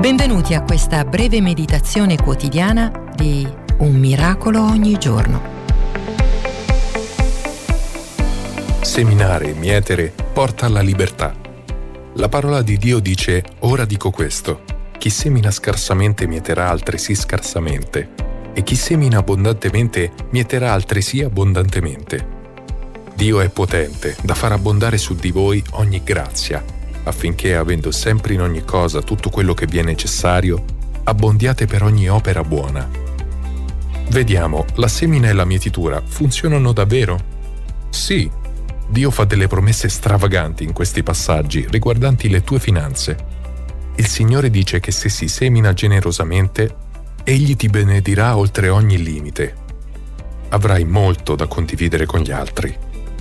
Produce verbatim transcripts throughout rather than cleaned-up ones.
Benvenuti a questa breve meditazione quotidiana di Un miracolo ogni giorno. Seminare e mietere porta alla libertà. La parola di Dio dice: ora dico questo, chi semina scarsamente mieterà altresì scarsamente, e chi semina abbondantemente mieterà altresì abbondantemente. Dio è potente da far abbondare su di voi ogni grazia, affinché, avendo sempre in ogni cosa tutto quello che vi è necessario, abbondiate per ogni opera buona. Vediamo, la semina e la mietitura funzionano davvero? Sì, Dio fa delle promesse stravaganti in questi passaggi riguardanti le tue finanze. Il Signore dice che se si semina generosamente, Egli ti benedirà oltre ogni limite. Avrai molto da condividere con gli altri.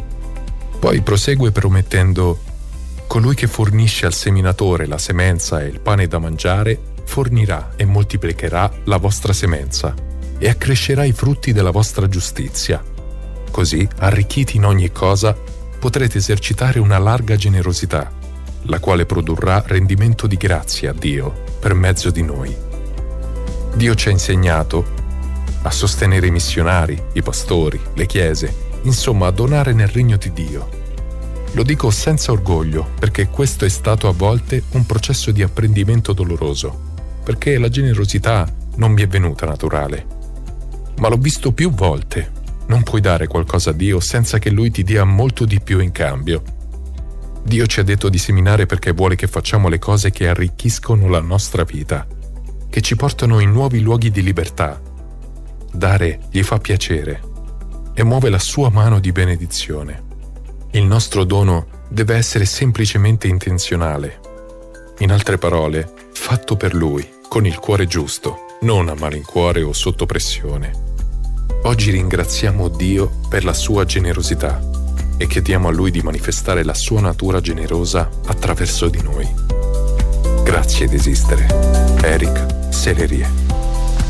Poi prosegue promettendo: colui che fornisce al seminatore la semenza e il pane da mangiare fornirà e moltiplicherà la vostra semenza e accrescerà i frutti della vostra giustizia. Così, arricchiti in ogni cosa, potrete esercitare una larga generosità, la quale produrrà rendimento di grazia a Dio per mezzo di noi. Dio ci ha insegnato a sostenere i missionari, i pastori, le chiese, insomma a donare nel regno di Dio. Lo dico senza orgoglio, perché questo è stato a volte un processo di apprendimento doloroso, perché la generosità non mi è venuta naturale. Ma l'ho visto più volte. Non puoi dare qualcosa a Dio senza che Lui ti dia molto di più in cambio. Dio ci ha detto di seminare perché vuole che facciamo le cose che arricchiscono la nostra vita, che ci portano in nuovi luoghi di libertà. Dare gli fa piacere e muove la sua mano di benedizione. Il nostro dono deve essere semplicemente intenzionale. In altre parole, fatto per Lui, con il cuore giusto, non a malincuore o sotto pressione. Oggi ringraziamo Dio per la sua generosità e chiediamo a Lui di manifestare la sua natura generosa attraverso di noi. Grazie di esistere. Eric Sellerie.